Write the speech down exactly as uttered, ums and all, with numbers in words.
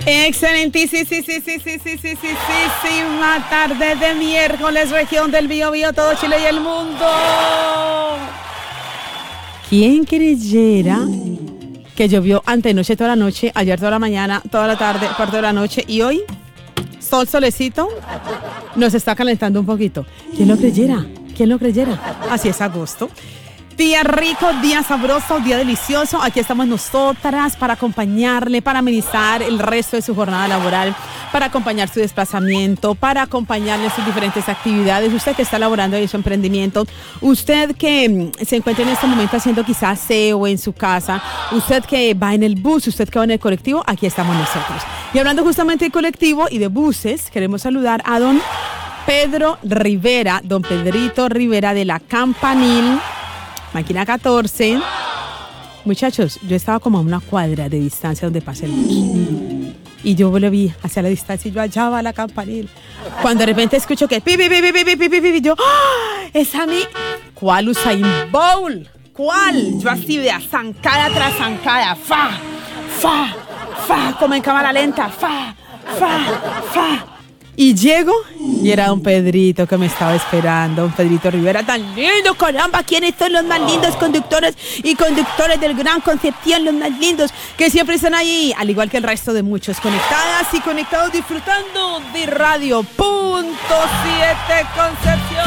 Excelentísima tarde de miércoles, región del Biobío, todo Chile y el mundo. ¿Quién creyera que llovió antenoche toda la noche, ayer toda la mañana, toda la tarde, parte de la noche y hoy sol, solecito, nos está calentando un poquito? ¿Quién lo creyera? ¿Quién lo creyera? Así es agosto. Día rico, día sabroso, día delicioso. Aquí estamos nosotras para acompañarle, para amenizar el resto de su jornada laboral, para acompañar su desplazamiento, para acompañarle en sus diferentes actividades. Usted que está laborando en su emprendimiento, usted que se encuentra en este momento haciendo quizás aseo en su casa, usted que va en el bus, usted que va en el colectivo, aquí estamos nosotros. Y hablando justamente de colectivo y de buses, queremos saludar a don Pedro Rivera, don Pedrito Rivera de la Campanil, máquina catorce. Muchachos, yo estaba como a una cuadra de distancia donde pasa el bus. Y yo lo vi hacia la distancia y yo allá va la Campanil. Cuando de repente escucho que pi, pi, pi, pi, pi, pi, pi, pi, y yo, ¡ah! Es a mí. ¿Cuál Usain Bolt? ¿Cuál? Yo así de zancada tras zancada. Fa, fa, fa, como en cámara lenta. Fa, fa, fa. Y llego y era don Pedrito que me estaba esperando, don Pedrito Rivera, tan lindo, caramba, ¿quiénes son los más lindos conductores y conductores del Gran Concepción, los más lindos, que siempre están ahí, al igual que el resto de muchos, conectadas y conectados, disfrutando de Radio Punto siete Concepción?